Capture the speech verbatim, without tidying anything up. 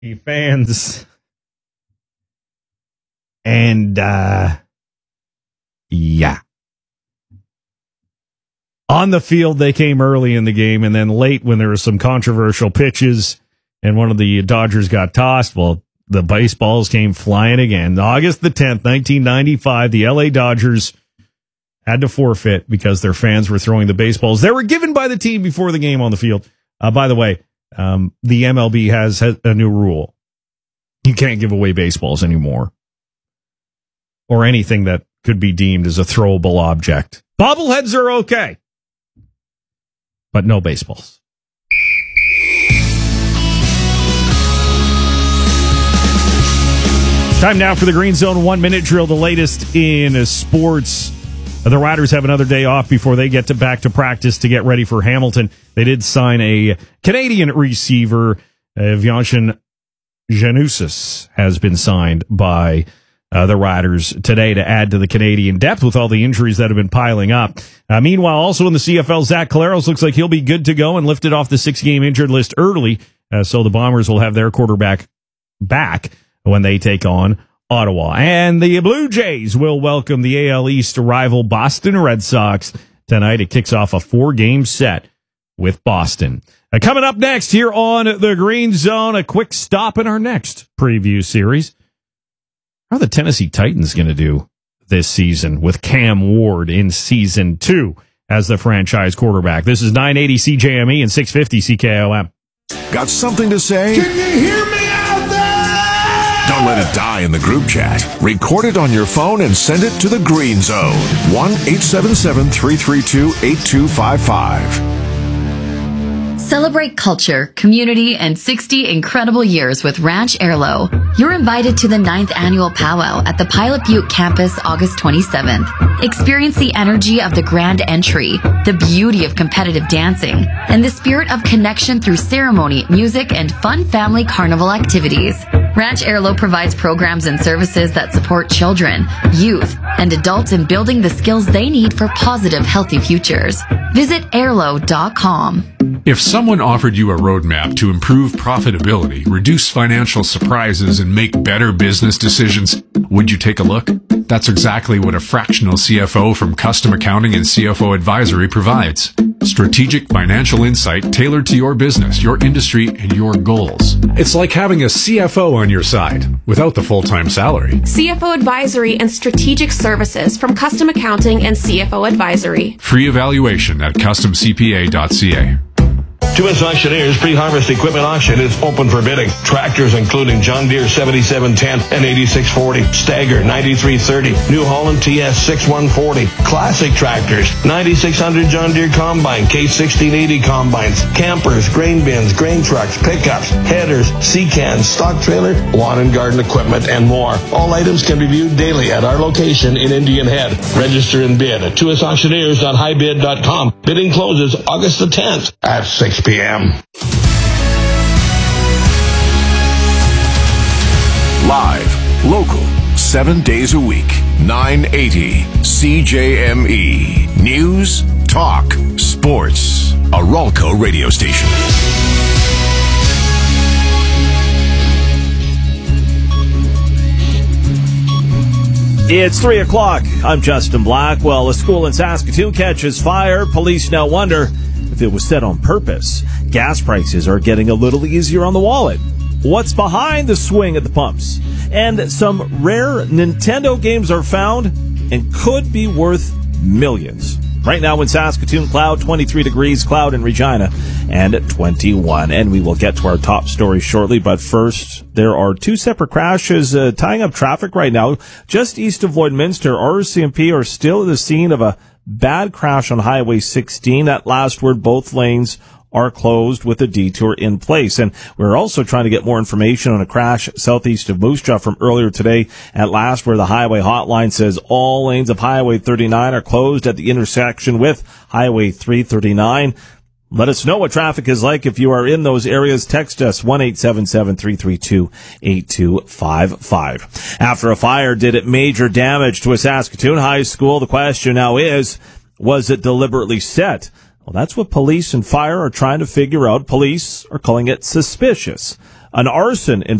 the fans. And, uh, yeah. On the field, they came early in the game, and then late when there were some controversial pitches and one of the Dodgers got tossed, well, the baseballs came flying again. August the tenth, nineteen ninety-five, the L A Dodgers had to forfeit because their fans were throwing the baseballs that were given by the team before the game on the field. Uh, by the way, um, the M L B has, has a new rule. You can't give away baseballs anymore, or anything that could be deemed as a throwable object. Bobbleheads are okay, but no baseballs. Time now for the Green Zone one-minute drill, the latest in sports. The Riders have another day off before they get to back to practice to get ready for Hamilton. They did sign a Canadian receiver. Uh, Vianchin Janusis has been signed by uh, the Riders today to add to the Canadian depth with all the injuries that have been piling up. Uh, meanwhile, also in the C F L, Zach Collaros looks like he'll be good to go and lifted off the six-game injured list early, uh, so the Bombers will have their quarterback back when they take on Ottawa. And the Blue Jays will welcome the A L East rival Boston Red Sox tonight. It kicks off a four-game set with Boston. Uh, coming up next here on the Green Zone, a quick stop in our next preview series. How are the Tennessee Titans going to do this season with Cam Ward in season two as the franchise quarterback? This is nine eighty C J M E and six fifty C K O M. Got something to say? Can you hear me out there? Don't let it die in the group chat. Record it on your phone and send it to the Green Zone. one eight seven seven, three three two, eight two five five. Celebrate culture, community, and sixty incredible years with Ranch Airlo. You're invited to the ninth annual powwow at the Pilot Butte campus August twenty-seventh. Experience the energy of the grand entry, the beauty of competitive dancing, and the spirit of connection through ceremony, music, and fun family carnival activities. Ranch Airlo provides programs and services that support children, youth, and adults in building the skills they need for positive, healthy futures. Visit airlo dot com. If someone offered you a roadmap to improve profitability, reduce financial surprises, and make better business decisions, would you take a look? That's exactly what a fractional C F O from Custom Accounting and C F O Advisory provides. Strategic financial insight tailored to your business, your industry, and your goals. It's like having a C F O on your side without the full-time salary. C F O Advisory and Strategic Services from Custom Accounting and C F O Advisory. Free evaluation at custom c p a dot c a. Two S Auctioneers pre-harvest equipment auction is open for bidding. Tractors including John Deere seventy-seven ten and eighty-six forty, Stagger ninety-three thirty, New Holland T S sixty-one forty, Classic Tractors, ninety-six hundred John Deere Combine, K sixteen eighty Combines, Campers, Grain Bins, Grain Trucks, Pickups, Headers, C-Cans, Stock Trailer, Lawn and Garden Equipment, and more. All items can be viewed daily at our location in Indian Head. Register and bid at two s auctioneers dot high bid dot com. Bidding closes August the tenth at six p.m. Live, local, seven days a week. nine eighty C J M E. News, talk, sports. A Ralco radio station. It's three o'clock. I'm Justin Black. Well, a school in Saskatoon catches fire. Police now wonder if it was set on purpose. Gas prices are getting a little easier on the wallet. What's behind the swing at the pumps? And some rare Nintendo games are found and could be worth millions. Right now in Saskatoon, cloud, twenty-three degrees, cloud in Regina, and twenty-one. And we will get to our top story shortly. But first, there are two separate crashes uh, tying up traffic right now. Just east of Lloydminster, R C M P are still at the scene of a bad crash on Highway sixteen. At last word, both lanes are closed with a detour in place. And we're also trying to get more information on a crash southeast of Moose Jaw from earlier today. At last, where the highway hotline says all lanes of Highway thirty-nine are closed at the intersection with Highway three thirty-nine. Let us know what traffic is like if you are in those areas. Text us one eight seven seven, three three two, eight two five five. After a fire did it major damage to a Saskatoon high school, the question now is, was it deliberately set? Well, that's what police and fire are trying to figure out. Police are calling it suspicious. an arson